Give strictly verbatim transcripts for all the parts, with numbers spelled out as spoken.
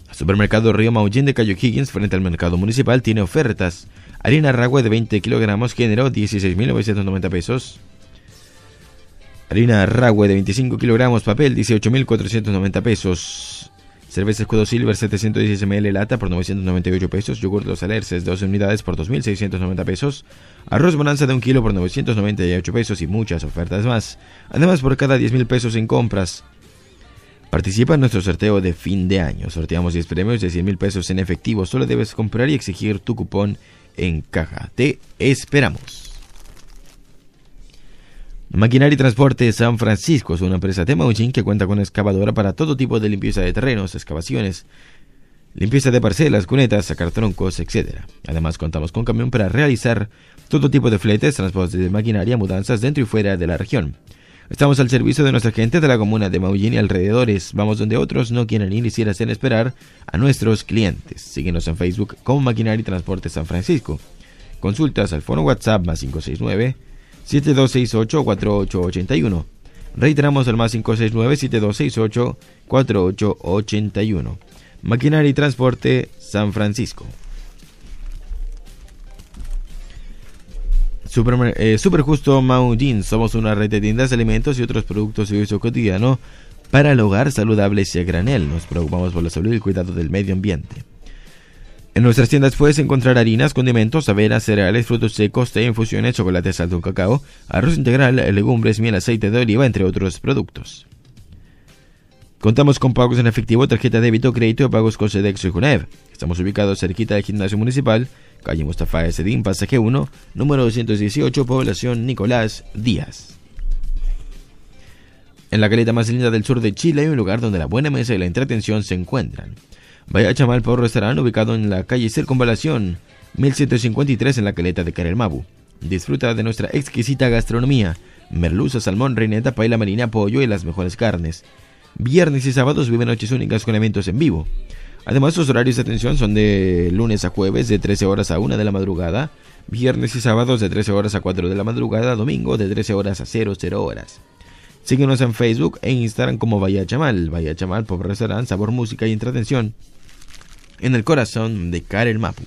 Supermercado Río Maullín de Cayo Higgins, frente al mercado municipal, tiene ofertas. Harina Ragüe de veinte kilogramos, género, dieciséis mil novecientos noventa pesos. Harina Ragüe de veinticinco kilogramos, papel, dieciocho mil cuatrocientos noventa pesos. Cerveza Escudo Silver setecientos diez mililitros lata por novecientos noventa y ocho pesos. Yogur Los Alerces doce unidades por dos mil seiscientos noventa pesos. Arroz Bonanza de un kilo por novecientos noventa y ocho pesos y muchas ofertas más. Además, por cada diez mil pesos en compras, participa en nuestro sorteo de fin de año. Sorteamos diez premios de cien mil pesos en efectivo. Solo debes comprar y exigir tu cupón en caja. Te esperamos. Maquinaria y Transporte San Francisco es una empresa de Maullín que cuenta con excavadora para todo tipo de limpieza de terrenos, excavaciones, limpieza de parcelas, cunetas, sacar troncos, etcétera. Además, contamos con camión para realizar todo tipo de fletes, transportes de maquinaria, mudanzas dentro y fuera de la región. Estamos al servicio de nuestra gente de la comuna de Maullín y alrededores. Vamos donde otros no quieren ir y si hacen esperar a nuestros clientes. Síguenos en Facebook como Maquinaria y Transporte San Francisco. Consultas al fono WhatsApp más cinco seis nueve, siete dos seis ocho, cuatro ocho ocho uno. Reiteramos el más cinco seis nueve, siete dos seis ocho, cuatro ocho ocho uno. Maquinaria y Transporte San Francisco. Super, eh, Super Justo Maullín. Somos una red de tiendas de alimentos y otros productos de uso cotidiano para el hogar, saludables y a granel. Nos preocupamos por la salud y el cuidado del medio ambiente. En nuestras tiendas puedes encontrar harinas, condimentos, averas, cereales, frutos secos, té, infusiones, chocolate, salto, cacao, arroz integral, legumbres, miel, aceite de oliva, entre otros productos. Contamos con pagos en efectivo, tarjeta de débito, crédito y pagos con Sodexo y Junev. Estamos ubicados cerquita del gimnasio municipal, calle Mustafa Esedín, pasaje uno, número doscientos dieciocho, población Nicolás Díaz. En la caleta más linda del sur de Chile hay un lugar donde la buena mesa y la entretención se encuentran. Vaya a Chamal por restaurante ubicado en la calle Circunvalación mil ciento cincuenta y tres en la caleta de Carelmabu. Disfruta de nuestra exquisita gastronomía, merluza, salmón, reineta, paella marina, pollo y las mejores carnes. Viernes y sábados viven noches únicas con eventos en vivo. Además, sus horarios de atención son de lunes a jueves de trece horas a una de la madrugada, viernes y sábados de trece horas a cuatro de la madrugada, domingo de trece horas a cero horas. Síguenos en Facebook e Instagram como Vaya Chamal, Vaya Chamal por restaurante, sabor, música y entretención en el corazón de Carelmapu.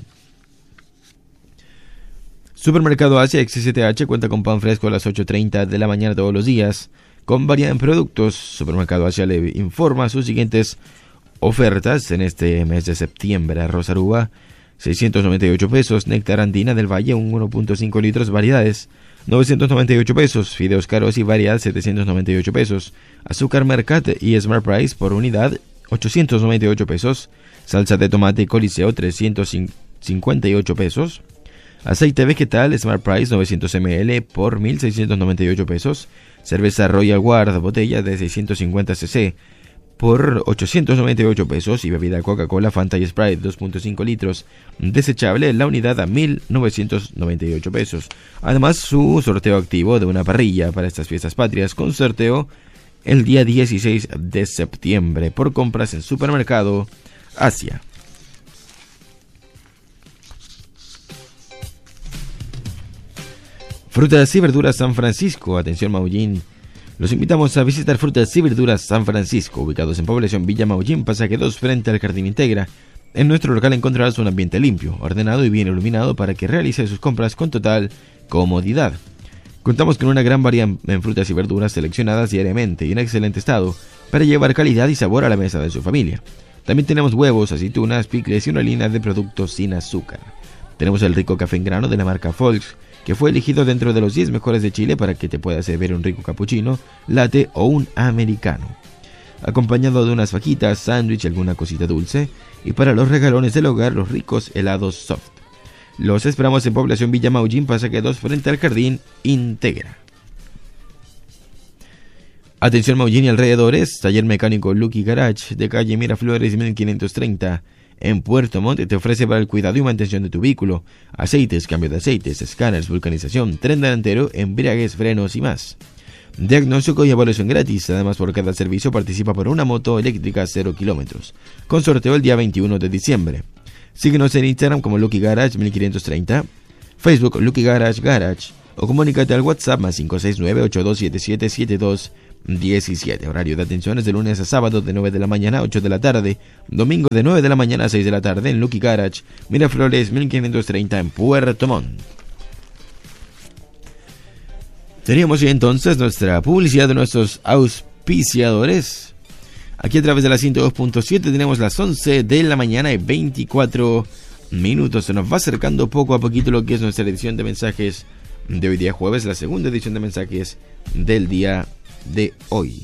Supermercado Asia X S T H cuenta con pan fresco a las ocho treinta de la mañana todos los días, con variedad en productos. Supermercado Asia le informa sus siguientes ofertas en este mes de septiembre. Arroz Aruba, seiscientos noventa y ocho pesos. Néctar Andina del Valle, uno punto cinco litros, variedades, novecientos noventa y ocho pesos. Fideos caros y variedad, setecientos noventa y ocho pesos. Azúcar Mercat y Smart Price por unidad, ochocientos noventa y ocho pesos. Salsa de tomate Coliseo, trescientos cincuenta y ocho pesos. Aceite vegetal Smart Price novecientos mililitros por mil seiscientos noventa y ocho pesos. Cerveza Royal Guard, botella de seiscientos cincuenta centilitros por ochocientos noventa y ocho pesos. Y bebida Coca-Cola Fanta y Sprite dos punto cinco litros desechable, la unidad a mil novecientos noventa y ocho pesos. Además, su sorteo activo de una parrilla para estas fiestas patrias con sorteo el día dieciséis de septiembre por compras en Supermercado Asia. Frutas y Verduras San Francisco. Atención Maullín. Los invitamos a visitar Frutas y Verduras San Francisco, ubicados en población Villa Maullín, pasaje dos frente al Jardín Integra. En nuestro local encontrarás un ambiente limpio, ordenado y bien iluminado para que realice sus compras con total comodidad. Contamos con una gran variedad en frutas y verduras seleccionadas diariamente y en excelente estado para llevar calidad y sabor a la mesa de su familia. También tenemos huevos, aceitunas, picles y una línea de productos sin azúcar. Tenemos el rico café en grano de la marca Volks, que fue elegido dentro de los diez mejores de Chile para que te puedas servir un rico cappuccino, latte o un americano, acompañado de unas fajitas, sándwich y alguna cosita dulce, y para los regalones del hogar, los ricos helados soft. Los esperamos en población Villa Maullín, pasaje dos frente al Jardín Integra. Atención Maullín y alrededores, taller mecánico Lucky Garage de calle Miraflores mil quinientos treinta en Puerto Montt te ofrece para el cuidado y mantención de tu vehículo, aceites, cambio de aceites, escáneres, vulcanización, tren delantero, embriagues, frenos y más. Diagnóstico y evaluación gratis. Además, por cada servicio participa por una moto eléctrica cero kilómetros, con sorteo el día veintiuno de diciembre. Síguenos en Instagram como Lucky Garage mil quinientos treinta, Facebook Lucky Garage Garage, o comunícate al WhatsApp más cinco seis nueve, ocho dos siete siete, siete dos diecisiete. Horario de atención es de lunes a sábado de nueve de la mañana a ocho de la tarde. Domingo de nueve de la mañana a seis de la tarde en Lucky Garage, Miraflores mil quinientos treinta en Puerto Montt. Teníamos ya entonces nuestra publicidad de nuestros auspiciadores. Aquí a través de la ciento dos punto siete tenemos las once de la mañana y veinticuatro minutos. Se nos va acercando poco a poquito lo que es nuestra edición de mensajes de hoy día jueves, la segunda edición de mensajes del día de hoy.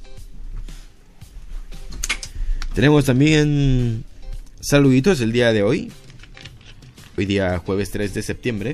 Tenemos también saluditos el día de hoy. Hoy día jueves tres de septiembre.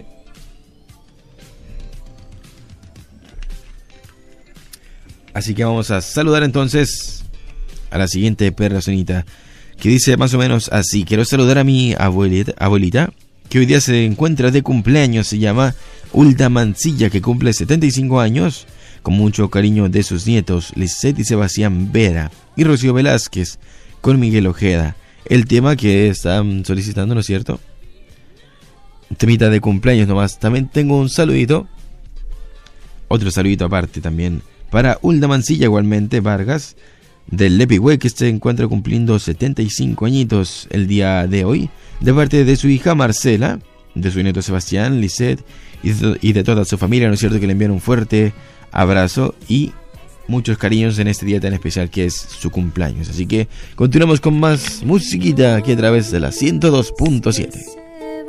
Así que vamos a saludar entonces a la siguiente personita, que dice más o menos así: quiero saludar a mi abuelita, abuelita que hoy día se encuentra de cumpleaños. Se llama Hulda Mancilla, que cumple setenta y cinco años, con mucho cariño de sus nietos Lisette y Sebastián Vera y Rocío Velázquez, con Miguel Ojeda. El tema que están solicitando, ¿no es cierto? Temita de cumpleaños nomás. También tengo un saludito, otro saludito aparte también para Hulda Mancilla, igualmente Vargas, del Lepigüe, que se encuentra cumpliendo setenta y cinco añitos el día de hoy, de parte de su hija Marcela, de su nieto Sebastián, Lisette y de, y de toda su familia, ¿no es cierto?, que le envían un fuerte abrazo y muchos cariños en este día tan especial que es su cumpleaños. Así que continuamos con más musiquita aquí a través de la ciento dos punto siete.